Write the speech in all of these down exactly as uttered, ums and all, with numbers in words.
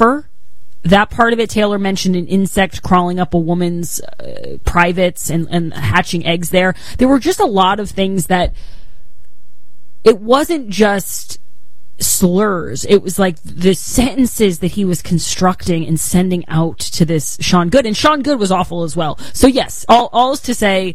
safer. That part of it, Taylor mentioned an insect crawling up a woman's uh, privates and, and hatching eggs there. There were just a lot of things that it wasn't just slurs. It was like the sentences that he was constructing and sending out to this Sean Good. And Sean Good was awful as well. So yes, all, all is to say,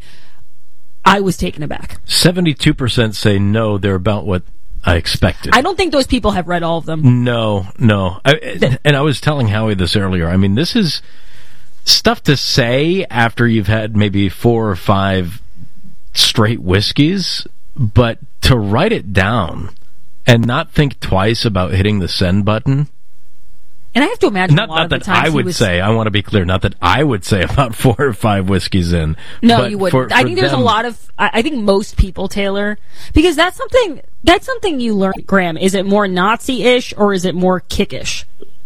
I was taken aback. seventy-two percent say no, they're about what I expected. I don't think those people have read all of them. No, no. I, and I was telling Howie this earlier. I mean, this is stuff to say after you've had maybe four or five straight whiskeys, but to write it down and not think twice about hitting the send button. And I have to imagine not, a lot not of the that times I would was... say, I want to be clear, not that I would say about four or five whiskeys in. No, but you wouldn't. For, for I think there's them, a lot of, I, I think most people, Taylor, because that's something, that's something you learn, Graham. Is it more Nazi-ish or is it more kickish?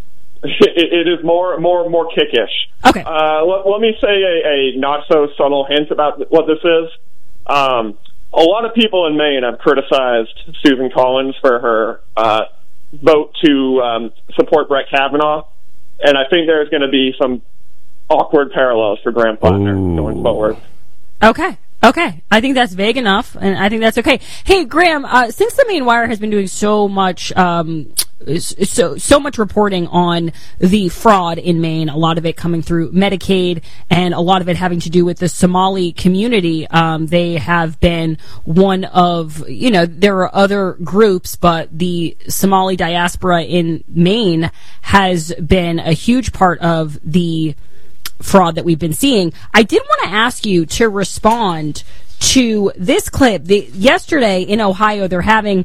It, it is more, more, more kickish. Okay. Uh, let, let me say a, a not so subtle hint about what this is. Um, a lot of people in Maine have criticized Susan Collins for her uh, vote to um, support Brett Kavanaugh, and I think there's going to be some awkward parallels for Graham Plattner Ooh. going forward. Okay. Okay. I think that's vague enough, and I think that's okay. Hey, Graham, uh, since the Maine Wire has been doing so much, um, so, so much reporting on the fraud in Maine, a lot of it coming through Medicaid and a lot of it having to do with the Somali community, um, they have been one of, you know, there are other groups, but the Somali diaspora in Maine has been a huge part of the fraud that we've been seeing. I did want to ask you to respond to this clip. The, yesterday in Ohio, they're having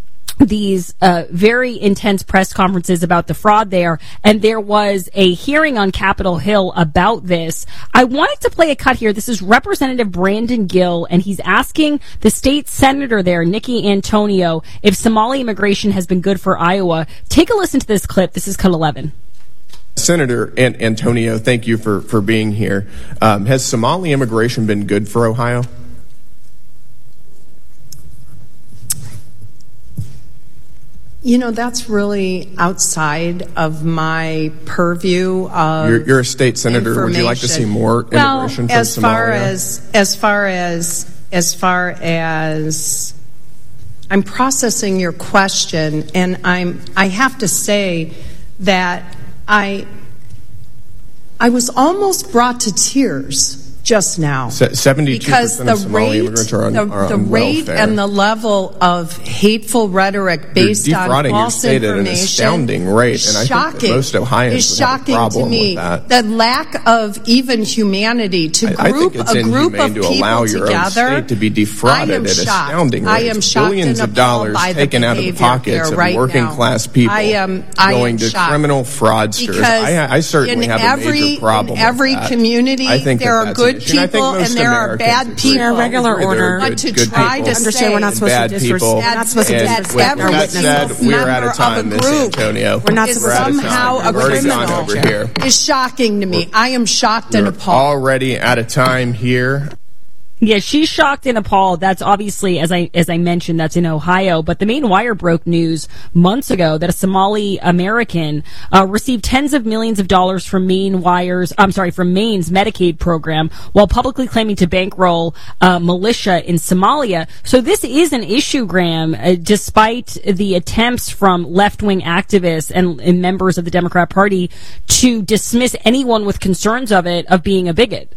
these uh, very intense press conferences about the fraud there, and there was a hearing on Capitol Hill about this. I wanted to play a cut here. This is Representative Brandon Gill, and he's asking the state senator there, Nikki Antonio, if Somali immigration has been good for Iowa. Take a listen to this clip. This is cut eleven. Senator Antonio, thank you for, for being here. Um, has Somali immigration been good for Ohio? You know, that's really outside of my purview of You're, you're a state senator. Would you like to see more immigration well, from as Somalia? far as as far as as far as I'm processing your question, and I'm I have to say that I I was almost brought to tears just now. seventy-two percent of Somali immigrants are on, the, are the on rate welfare. and the level of hateful rhetoric based You're on defrauding false your state information at an astounding rate, and I shocking. think that most Ohioans is would have a shocking problem to me. with that. The lack of even humanity to group I, I think it's a group inhumane of to people allow your together. own state to be defrauded I am at shocked. astounding rates. I am shocked Billions and of dollars appalled by the taken out of the behavior pockets of right working now. class people, I am, I going am to shocked. criminal fraudsters. Because I, I certainly in have every, a major problem in every with that. community, I think there that are that's good an issue. And I think people and most there are Americans bad agree. people. Yeah, regular There are order. But good- to good try people. to Understand say we're not supposed bad to disrespect. people. We're not supposed to And disrespect with our that witnesses. said, we're out member of time, of a Miss group Antonio. We're not is supposed to somehow a We've already criminal gone over here. is shocking to me. I am shocked and We're appalled. already out of time here. Yeah, she's shocked and appalled. That's obviously, as I as I mentioned, that's in Ohio. But the Maine Wire broke news months ago that a Somali American uh, received tens of millions of dollars from Maine Wire's, I'm sorry, from Maine's Medicaid program, while publicly claiming to bankroll uh, militia in Somalia. So this is an issue, Graham, uh, despite the attempts from left-wing activists and, and members of the Democrat Party to dismiss anyone with concerns of it of being a bigot.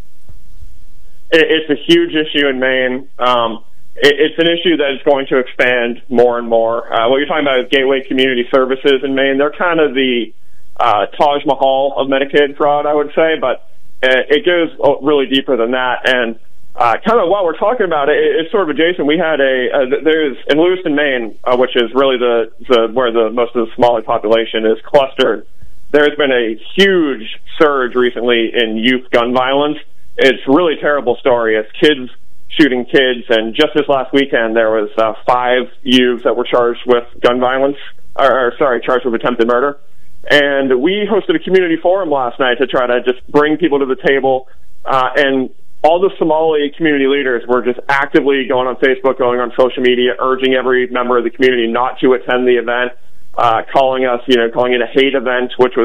It's a huge issue in Maine. Um, it's an issue that is going to expand more and more. Uh, what you're talking about is Gateway Community Services in Maine. They're kind of the uh, Taj Mahal of Medicaid fraud, I would say, but it goes really deeper than that. And uh, kind of while we're talking about it, it's sort of adjacent. We had a uh, there's in Lewiston, Maine, uh, which is really the, the where the most of the Somali population is clustered. There's been a huge surge recently in youth gun violence. It's a really terrible story. It's kids shooting kids, and just this last weekend there was uh, five youths that were charged with gun violence, or, or sorry, charged with attempted murder. And we hosted a community forum last night to try to just bring people to the table, uh, and all the Somali community leaders were just actively going on Facebook, going on social media, urging every member of the community not to attend the event, uh, calling us, you know, calling it a hate event, which was